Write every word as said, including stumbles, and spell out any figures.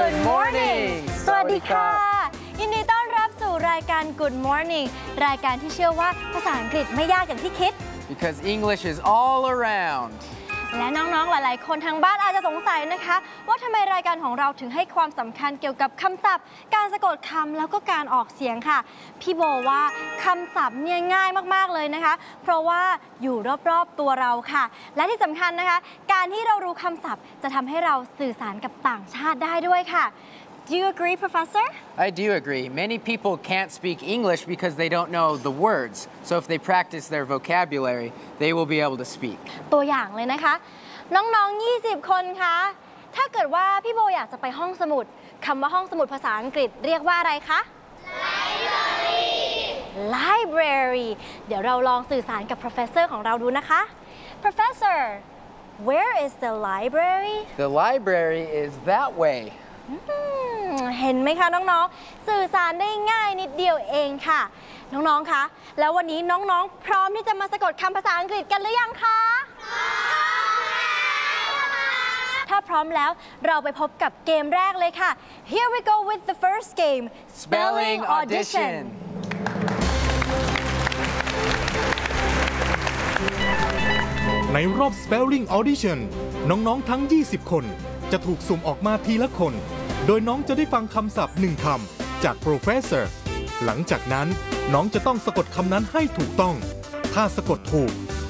Good morning สวัสดีค่ะยินดีต้อนรับสู่รายการ Good morning รายการที่เชื่อว่าภาษาอังกฤษไม่ยากอย่างที่คิด Because English is all around และน้องๆหลายๆคนทางบ้านอาจจะสงสัยนะคะว่าทำไมรายการของเราถึงให้ความสำคัญเกี่ยวกับคำศัพท์การสะกดคำแล้วก็การออกเสียงค่ะพี่โบว่าคำศัพท์เนี่ยง่ายมากๆเลยนะคะเพราะว่าอยู่รอบๆตัวเราค่ะและที่สำคัญนะคะการที่เรารู้คำศัพท์จะทำให้เราสื่อสารกับต่างชาติได้ด้วยค่ะDo you agree, Professor? I do agree. Many people can't speak English because they don't know the words. So if they practice their vocabulary, they will be able to speak. ตัวอย่างเลยนะคะน้องๆยี่สิบคนคะถ้าเกิดว่าพี่โบอยากจะไปห้องสมุดคำว่าห้องสมุดภาษาอังกฤษเรียกว่าอะไรคะ Library Library เดี๋ยวเราลองสื่อสารกับ Professor ของเราดูนะคะ Professor where is the library? The library is that way. เห็นไหมคะน้องๆสื่อสารได้ง่ายนิดเดียวเองค่ะน้องๆคะแล้ววันนี้น้องๆพร้อมที่จะมาสะกดคำภาษาอังกฤษกันหรือยังคะพร้อมถ้าพร้อมแล้วเราไปพบกับเกมแรกเลยค่ะ Here we go with the first game Spelling Audition ในรอบ Spelling Audition น้องๆทั้งยี่สิบคนจะถูกสุ่มออกมาทีละคนโดยน้องจะได้ฟังคำศัพท์หนึ่งคำจาก Professor หลังจากนั้นน้องจะต้องสะกดคำนั้นให้ถูกต้องถ้าสะกดถูก